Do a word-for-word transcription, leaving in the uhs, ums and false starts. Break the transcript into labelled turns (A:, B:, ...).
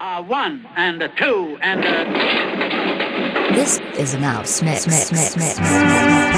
A: A one and a two and a...
B: This is a mouse mix. mix, mix, mix, mix, mix.